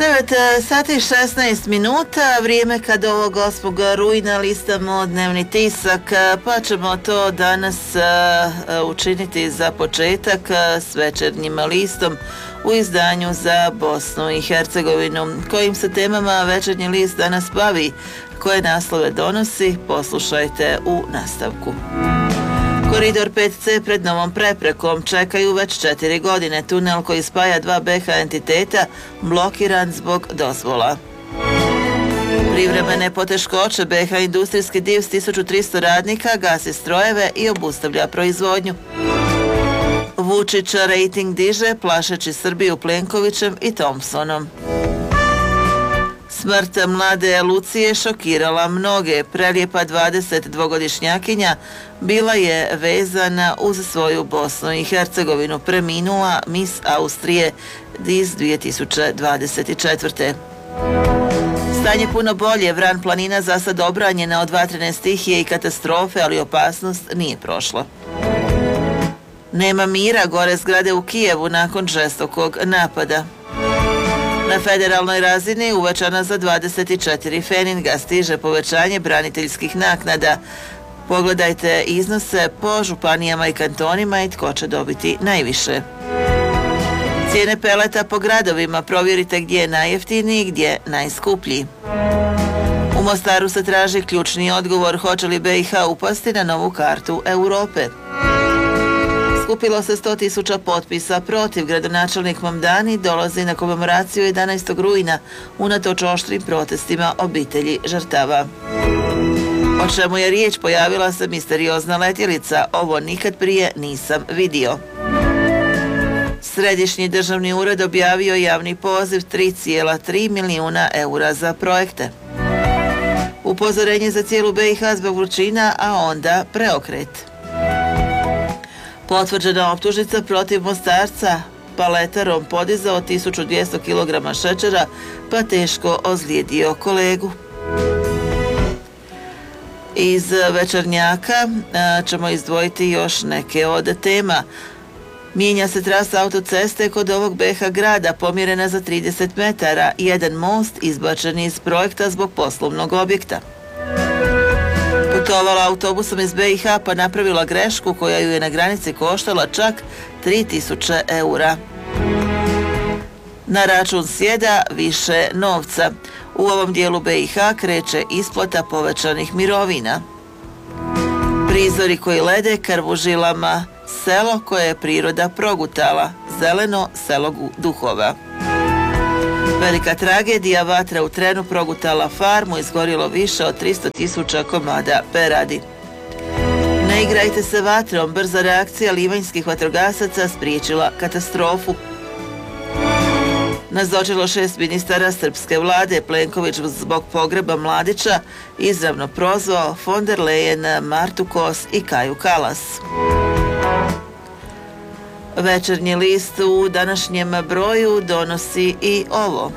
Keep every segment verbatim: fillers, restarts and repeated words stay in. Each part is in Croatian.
devet sati i šesnaest minuta, vrijeme kad ovog osmog rujna listamo dnevni tisak, pa ćemo to danas učiniti za početak s Večernjim listom u izdanju za Bosnu i Hercegovinu. Kojim se temama Večernji list danas bavi, koje naslove donosi, poslušajte u nastavku. Koridor pet ce pred novom preprekom, čekaju već četiri godine. Tunel koji spaja dva be ha entiteta blokiran zbog dozvola. Privremene poteškoće, be ha industrijski div s tisuću tristo radnika gasi strojeve i obustavlja proizvodnju. Vučić rejting diže plašeći Srbiju Plenkovićem i Thompsonom. Smrt mlade Lucije šokirala mnoge. Prelijepa dvadesetdvogodišnjakinja bila je vezana uz svoju Bosnu i Hercegovinu. Preminula mis Austrije iz dvije tisuće dvadeset četvrte. Stanje puno bolje, Vran planina za sad obranjena od vatrene stihije i katastrofe, ali opasnost nije prošla. Nema mira, gore zgrade u Kijevu nakon žestokog napada. Na federalnoj razini uvećana za dvadeset četiri feninga, stiže povećanje braniteljskih naknada. Pogledajte iznose po županijama i kantonima i tko će dobiti najviše. Cijene peleta po gradovima, provjerite gdje je najjeftiniji i gdje najskuplji. U Mostaru se traži ključni odgovor, hoće li be i ha upasti na novu kartu Europe. Skupilo se sto tisuća potpisa protiv. Gradonačelnik Mamdani dolazi na komemoraciju jedanaestog rujna unatoč oštrim protestima obitelji žrtava. O čemu je riječ, pojavila se misteriozna letjelica, ovo nikad prije nisam vidio. Središnji državni ured objavio javni poziv tri zarez tri milijuna eura za projekte. Upozorenje za cijelu be i ha zbog vrućina, a onda preokret. Potvrđena optužnica protiv Mostarca, paletarom podizao tisuću dvjesto kilograma šećera pa teško ozlijedio kolegu. Iz Večernjaka ćemo izdvojiti još neke od tema. Mijenja se trasa autoceste kod ovog be ha grada, pomjerena za trideset metara, jedan most izbačen iz projekta zbog poslovnog objekta. Putovala autobusom iz be i ha pa napravila grešku koja ju je na granici koštala čak tri tisuće eura. Na račun sjeda više novca. U ovom dijelu be i ha kreće isplata povećanih mirovina. Prizori koji lede krv u žilama, selo koje je priroda progutala, zeleno selo duhova. Velika tragedija, vatra u trenu progutala farmu, izgorilo više od tristo tisuća komada peradi. Ne igrajte se vatrom, brza reakcija livanjskih vatrogasaca spriječila katastrofu. Nazočilo šest ministara srpske vlade, Plenković zbog pogreba Mladića izravno prozvao von der Leyen, Martu Kos i Kaju Kalas. Večernji list u današnjem broju donosi i ovo.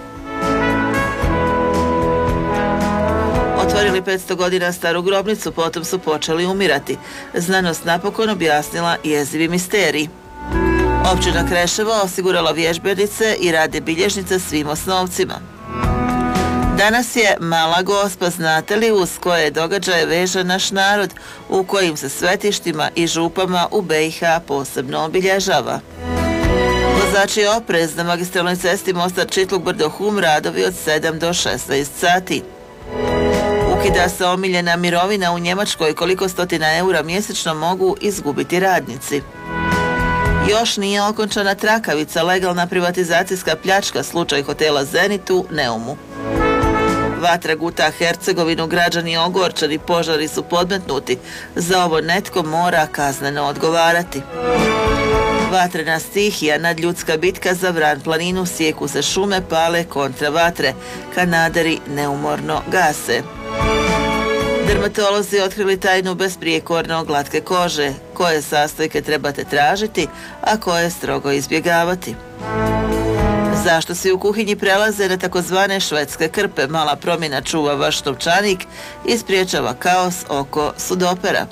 Otvorili petsto godina staru grobnicu, potom su počeli umirati. Znanost napokon objasnila jezivi misterij. Općina Kreševo osigurala vježbenice i rade bilježnice svim osnovcima. Danas je Mala Gospa, znate li uz koje događaje veže naš narod, u kojim se svetištima i župama u be i ha posebno obilježava. Vozači oprez na magistralnoj cesti Mostar Čitluk Brdo Hum, radovi od sedam do šesnaest sati. Ukida se omiljena mirovina u Njemačkoj, koliko stotina eura mjesečno mogu izgubiti radnici. Još nije okončana trakavica, legalna privatizacijska pljačka, slučaj hotela Zenit u Neumu. Vatra guta Hercegovinu, građani ogorčani, požari su podmetnuti. Za ovo netko mora kazneno odgovarati. Vatrena stihija, nadljudska bitka za Vran planinu, sijeku se šume, pale kontra vatre. Kanaderi neumorno gase. Dermatolozi otkrili tajnu besprijekorno glatke kože. Koje sastojke trebate tražiti, a koje strogo izbjegavati. Zašto svi u kuhinji prelaze na takozvane švedske krpe? Mala promjena čuva vaš novčanik i spriječava kaos oko sudopera.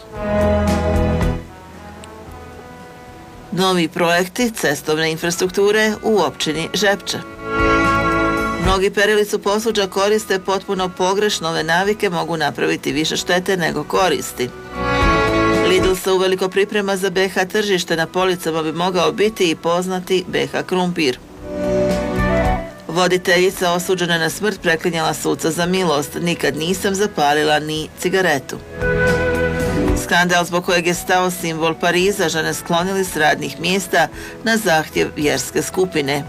Novi projekti cestovne infrastrukture u općini Žepče. Mnogi perilicu posuđa koriste potpuno pogrešno, ove navike mogu napraviti više štete nego koristi. Lidl se uveliko priprema za be ha tržište, na policama bi mogao biti i poznati be ha krumpir. Voditeljica osuđena na smrt preklinjala suca za milost, nikad nisam zapalila ni cigaretu. Skandal zbog kojeg je stao simbol Pariza, žene sklonili s radnih mjesta na zahtjev vjerske skupine.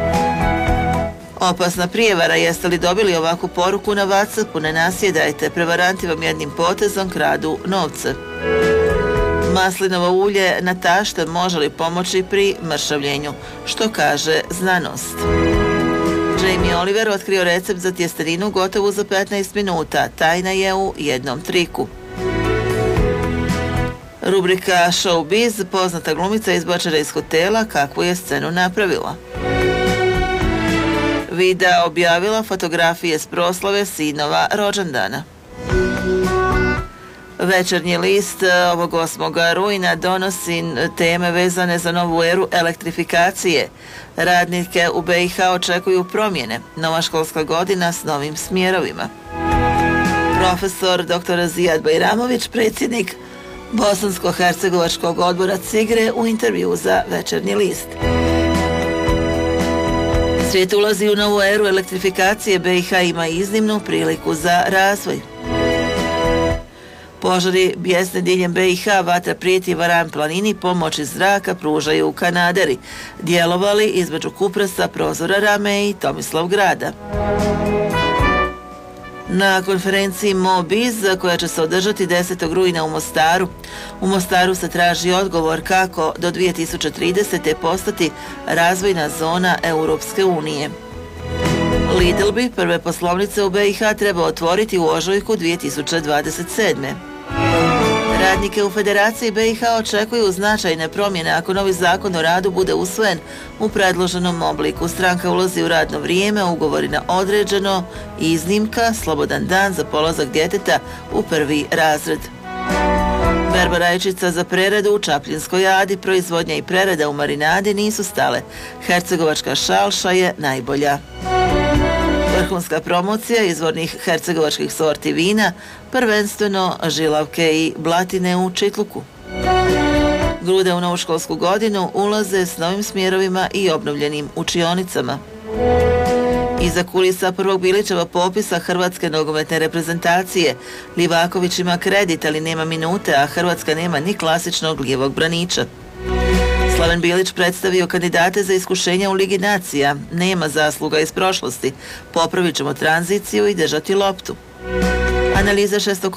Opasna prijevara, jeste li dobili ovakvu poruku na WhatsAppu, ne nasjedajte, prevaranti vam jednim potezom kradu novce. Maslinovo ulje na tašte može li pomoći pri mršavljenju, što kaže znanost. Jamie Oliver otkrio recept za tjesteninu gotovu za petnaest minuta, tajna je u jednom triku. Rubrika Showbiz, poznata glumica izbačena iz hotela, kakvu je scenu napravila. Vida objavila fotografije s proslave sinova rođendana. Večernji list ovog osmog rujna donosi teme vezane za novu eru elektrifikacije. Radnike u be ha očekuju promjene, nova školska godina s novim smjerovima. Profesor doktor Zijad Bajramović, predsjednik Bosansko-hercegovačkog odbora Cigre, u intervju za Večernji list. Svijet ulazi u novu eru elektrifikacije, be ha ima iznimnu priliku za razvoj. Požari bijesne diljem be ha, vatra prijeti Varan planini, pomoć iz zraka pružaju kanaderi, djelovali između Kupresa, Prozora Rame i Tomislavgrada. Na konferenciji MoBiz, koja će se održati desetog rujna u Mostaru, u Mostaru se traži odgovor kako do dvije tisuće tridesete. postati razvojna zona Europske unije. Lidl bi prve poslovnice u be ha trebao otvoriti u ožujku dvije tisuće dvadeset sedme. Radnike u Federaciji be ha očekuju značajne promjene ako novi zakon o radu bude usvojen u predloženom obliku. Stranka ulazi u radno vrijeme, ugovori na određeno, iznimka, slobodan dan za polazak djeteta u prvi razred. Berba rajčica za preradu u Čapljinskoj adi, proizvodnja i prerada u marinadi nisu stale. Hercegovačka šalša je najbolja. Vrhunska promocija izvornih hercegovačkih sorti vina, prvenstveno žilavke i blatine u Čitluku. Grude u novu školsku godinu ulaze s novim smjerovima i obnovljenim učionicama. Iza kulisa prvog Bilićeva popisa hrvatske nogometne reprezentacije, Livaković ima kredit, ali nema minute, a Hrvatska nema ni klasičnog lijevog braniča. Slaven Bilić predstavio kandidate za iskušenja u Ligi nacija. Nema zasluga iz prošlosti. Popravit ćemo tranziciju i držati loptu. Analiza šestog